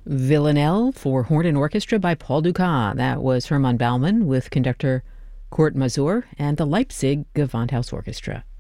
Villanelle for horn and orchestra by Paul Dukas. That was Hermann Baumann with conductor Kurt Masur and the Leipzig Gewandhaus Orchestra.